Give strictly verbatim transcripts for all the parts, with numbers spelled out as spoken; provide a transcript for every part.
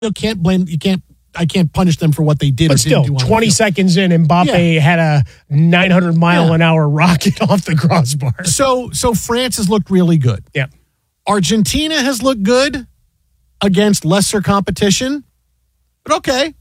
you can't blame, you can't, I can't punish them for what they did. But or still, didn't do twenty seconds in, Mbappe yeah. had a nine hundred mile yeah. an hour rocket off the crossbar. So, so France has looked really good. Yeah. Argentina has looked good against lesser competition. But okay.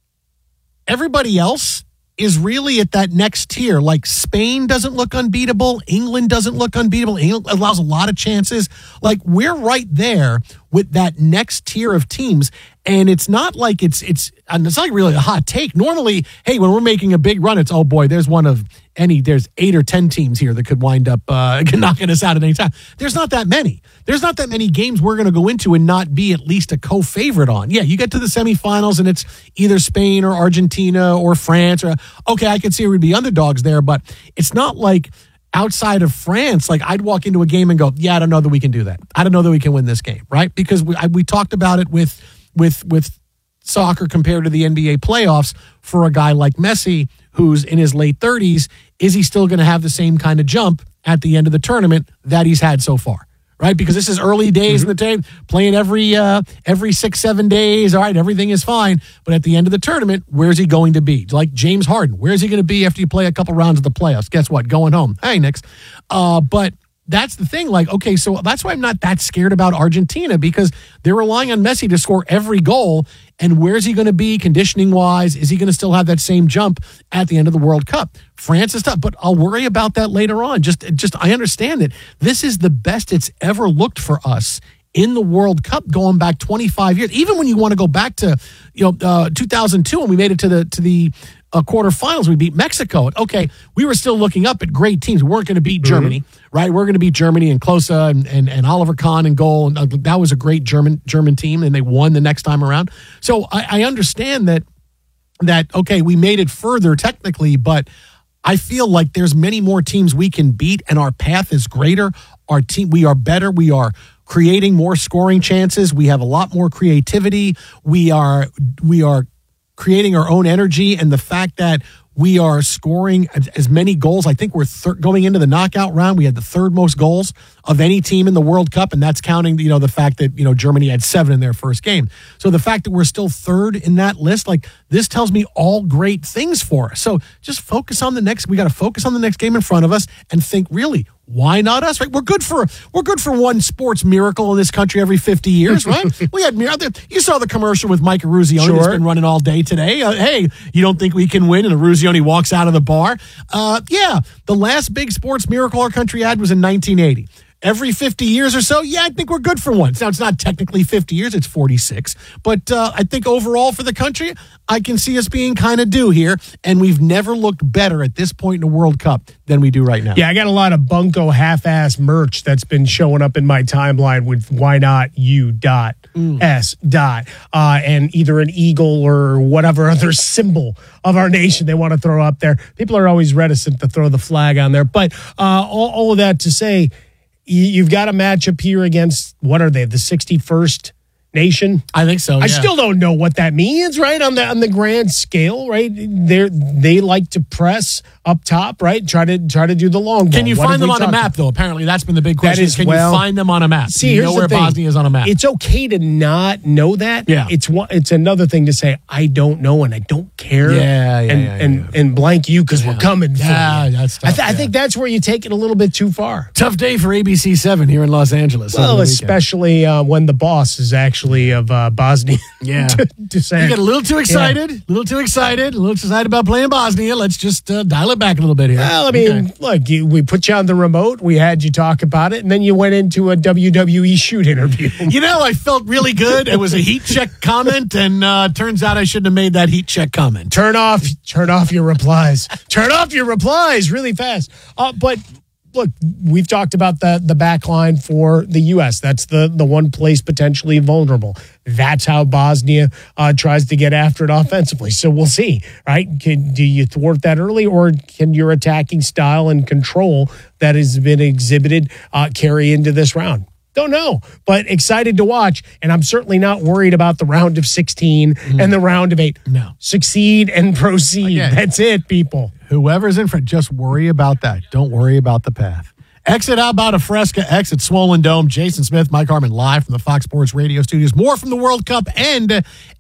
Everybody else is really at that next tier. Like Spain doesn't look unbeatable. England doesn't look unbeatable. England allows a lot of chances. Like we're right there with that next tier of teams. And it's not like it's, it's, it's not really a hot take. Normally, hey, when we're making a big run, it's, oh boy, there's one of any, there's eight or ten teams here that could wind up uh, knocking us out at any time. There's not that many. There's not that many games we're going to go into and not be at least a co-favorite on. Yeah, you get to the semifinals and it's either Spain or Argentina or France. Or okay, I could see it would be underdogs there, but it's not like outside of France, like I'd walk into a game and go, yeah, I don't know that we can do that. I don't know that we can win this game, right? Because we, I, we talked about it with with with soccer compared to the N B A playoffs for a guy like Messi, who's in his late thirties. Is he still going to have the same kind of jump at the end of the tournament that he's had so far? Right? Because this is early days mm-hmm. in the game, playing every uh, every six, seven days. All right, everything is fine. But at the end of the tournament, where's he going to be? Like James Harden, where's he going to be after you play a couple rounds of the playoffs? Guess what? Going home. Hey, Knicks. Uh, but that's the thing. Like, okay, so that's why I'm not that scared about Argentina, because they're relying on Messi to score every goal. And where's he going to be conditioning-wise? Is he going to still have that same jump at the end of the World Cup? France is tough, but I'll worry about that later on. Just, just I understand that this is the best it's ever looked for us in the World Cup going back twenty-five years. Even when you want to go back to, you know, uh, two thousand two when we made it to the to the uh, quarterfinals, we beat Mexico. Okay, we were still looking up at great teams. We weren't going to beat mm-hmm. Germany, right? We're going to beat Germany and Klose and, and and Oliver Kahn in goal. And uh, that was a great German German team, and they won the next time around. So I, I understand that that okay, we made it further technically, but I feel like there's many more teams we can beat, and our path is greater. Our team, we are better. We are creating more scoring chances. We have a lot more creativity. We are we are creating our own energy, and the fact that we are scoring as many goals. I think we're thir- going into the knockout round. We had the third most goals of any team in the World Cup, and that's counting, you know, the fact that, you know, Germany had seven in their first game. So the fact that we're still third in that list, like this tells me all great things for us. So just focus on the next. We got to focus on the next game in front of us and think, really, why not us? Right? We're good for we're good for one sports miracle in this country every fifty years, right? We had you saw the commercial with Mike Eruzione sure. that's been running all day today. Uh, hey, you don't think we can win? And Eruzione walks out of the bar. Uh, yeah, the last big sports miracle our country had was in nineteen eighty. Every fifty years or so, yeah, I think we're good for one. Now, it's not technically fifty years, it's forty-six. But uh, I think overall for the country, I can see us being kind of due here. And we've never looked better at this point in the World Cup than we do right now. Yeah, I got a lot of bunko half-ass merch that's been showing up in my timeline with why not you dot mm. s dot uh, and either an eagle or whatever other symbol of our nation they want to throw up there. People are always reticent to throw the flag on there. But uh, all, all of that to say, you've got a matchup here against, what are they, the sixty-first nation? I think so, yeah. I still don't know what that means, right, on the on the grand scale, right? They they like to press up top, right? Try to try to do the long ball. Can you what find them on a map, though? Apparently, that's been the big question. That is, Can well, you find them on a map? See, you here's know where the thing. Bosnia is on a map. It's okay to not know that. Yeah. It's one, it's another thing to say, I don't know and I don't care. Yeah, yeah, and, yeah, and, yeah. and blank you because yeah. we're coming for yeah, you. That's tough, I, th- yeah. I think that's where you take it a little bit too far. Tough day for A B C seven here in Los Angeles. Well, especially uh, when the boss is actually of uh, Bosnia. Yeah. to, to say. You get a little too excited, a Yeah. little too excited, a little too excited about playing Bosnia. Let's just uh, dial it back a little bit here. Well, I mean, okay. look, you, we put you on the remote, we had you talk about it, and then you went into a W W E shoot interview. You know, I felt really good. It was a heat check comment, and uh, turns out I shouldn't have made that heat check comment. Turn off, turn off your replies. Turn off your replies really fast. Uh, but look, we've talked about the the back line for the U S. That's the, the one place potentially vulnerable. That's how Bosnia uh, tries to get after it offensively. So we'll see, right? Can, do you thwart that early, or can your attacking style and control that has been exhibited uh, carry into this round? Don't know, but excited to watch. And I'm certainly not worried about the round of sixteen mm. and the round of eight. No. Succeed and proceed. Again, that's it, people. Whoever's in front, just worry about that. Don't worry about the path. Exit How About a Fresca, exit Swollen Dome. Jason Smith, Mike Harmon, live from the Fox Sports Radio studios. More from the World Cup and